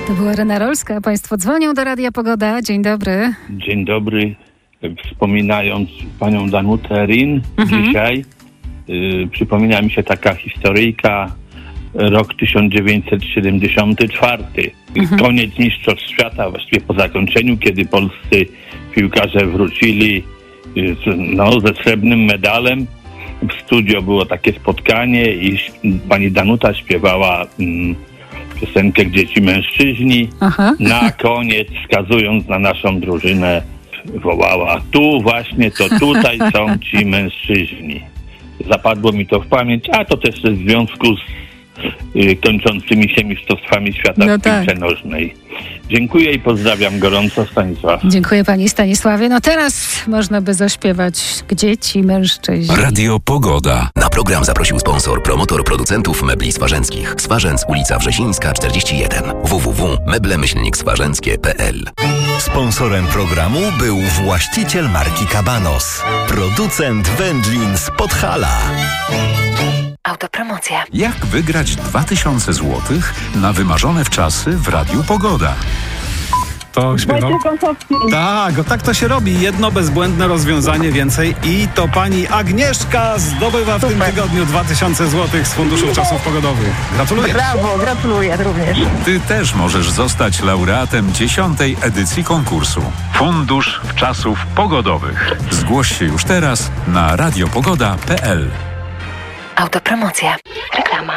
To była Rena Rolska. Państwo dzwonią do Radia Pogoda. Dzień dobry. Dzień dobry. Wspominając panią Danutę Rin dzisiaj, przypomina mi się taka historyjka, rok 1974. Koniec Mistrzostw Świata, właściwie po zakończeniu, kiedy polscy piłkarze wrócili ze srebrnym medalem. W studio było takie spotkanie i pani Danuta śpiewała piosenkę Dzieci mężczyźni. Na koniec, wskazując na naszą drużynę, wołała: tu właśnie, to tutaj są ci mężczyźni. Zapadło mi to w pamięć, a to też w związku z kończącymi się mistrzostwami świata w piłce nożnej. Dziękuję i pozdrawiam gorąco, Stanisław. Dziękuję pani Stanisławie. No teraz można by zaśpiewać Dzieci mężczyźni. Radio Pogoda. Na program zaprosił sponsor, promotor producentów mebli swarzęckich. Swarzędz, ulica Wrzesińska, 41. www.meble-swarzęckie.pl. Sponsorem programu był właściciel marki Cabanos, producent wędlin z Podhala. Autopromocja. Jak wygrać 2000 zł na wymarzone wczasy w Radiu Pogoda? To śpiewał? Tak to się robi. Jedno bezbłędne rozwiązanie więcej i to pani Agnieszka zdobywa w tym tygodniu 2000 zł z Funduszu Czasów Pogodowych. Gratuluję. Brawo, gratuluję również. Ty też możesz zostać laureatem 10. edycji konkursu Fundusz Czasów Pogodowych. Zgłoś się już teraz na radiopogoda.pl. Autopromocja. Reklama.